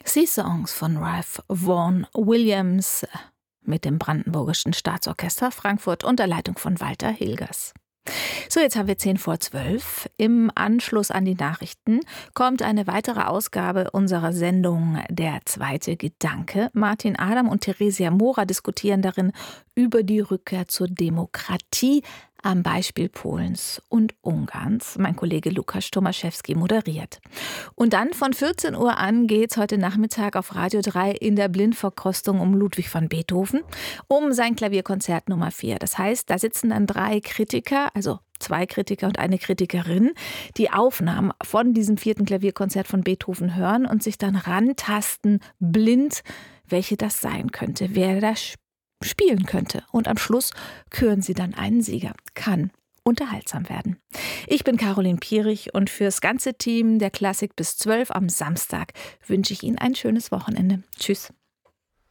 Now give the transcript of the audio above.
Sea Songs von Ralph Vaughan Williams mit dem Brandenburgischen Staatsorchester Frankfurt unter Leitung von Walter Hilgers. So, jetzt haben wir 10:12. Im Anschluss an die Nachrichten kommt eine weitere Ausgabe unserer Sendung Der zweite Gedanke. Martin Adam und Theresia Mora diskutieren darin über die Rückkehr zur Demokratie am Beispiel Polens und Ungarns. Mein Kollege Lukas Tomaszewski moderiert. Und dann von 14 Uhr an geht's heute Nachmittag auf Radio 3 in der Blindverkostung um Ludwig van Beethoven, um sein Klavierkonzert Nummer 4. Das heißt, da sitzen dann 3 Kritiker, also 2 Kritiker und eine Kritikerin, die Aufnahmen von diesem 4. Klavierkonzert von Beethoven hören und sich dann rantasten, blind, welche das sein könnte, wer das spielen könnte. Und am Schluss küren sie dann einen Sieger. Kann unterhaltsam werden. Ich bin Caroline Pierich und fürs ganze Team der Klassik bis 12 am Samstag wünsche ich Ihnen ein schönes Wochenende. Tschüss.